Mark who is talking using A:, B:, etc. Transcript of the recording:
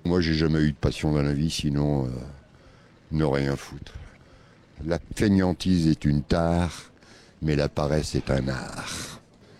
A: Moi, j'ai jamais eu de passion dans la vie, sinon ne rien foutre. La fainéantise est une tare, mais la paresse est un art.